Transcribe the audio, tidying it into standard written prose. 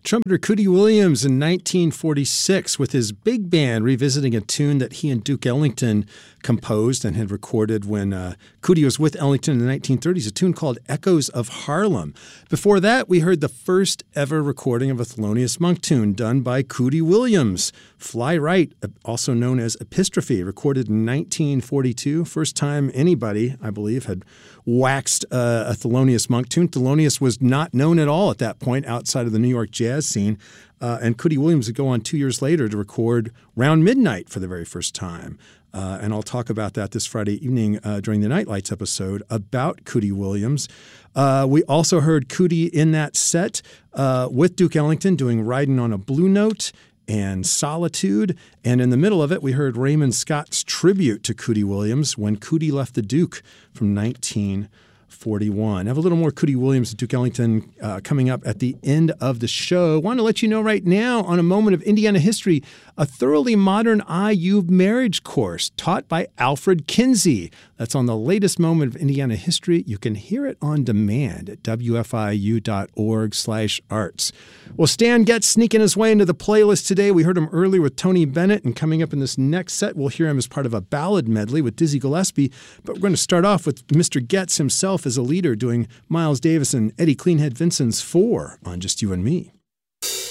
Trumpeter Cootie Williams in 1946 with his big band revisiting a tune that he and Duke Ellington composed and had recorded when Cootie was with Ellington in the 1930s, a tune called Echoes of Harlem. Before that, we heard the first ever recording of a Thelonious Monk tune done by Cootie Williams, Fly Right, also known as Epistrophe, recorded in 1942. First time anybody, I believe, had waxed a Thelonious Monk tune. Thelonious was not known at all at that point outside of the New York jazz scene. And Cootie Williams would go on 2 years later to record Round Midnight for the very first time. And I'll talk about that this Friday evening during the Nightlights episode about Cootie Williams. We also heard Cootie in that set with Duke Ellington doing Riding on a Blue Note and Solitude. And in the middle of it, we heard Raymond Scott's tribute to Cootie Williams when Cootie left the Duke from 1941. I have a little more Cootie Williams and Duke Ellington coming up at the end of the show. I want to let you know right now on a moment of Indiana history, a thoroughly modern IU marriage course taught by Alfred Kinsey. That's on the latest moment of Indiana history. You can hear it on demand at wfiu.org/arts. Well, Stan Getz sneaking his way into the playlist today. We heard him earlier with Tony Bennett, and coming up in this next set, we'll hear him as part of a ballad medley with Dizzy Gillespie. But we're going to start off with Mr. Getz himself as a leader doing Miles Davis and Eddie Cleanhead Vincent's 4 on Just You and Me.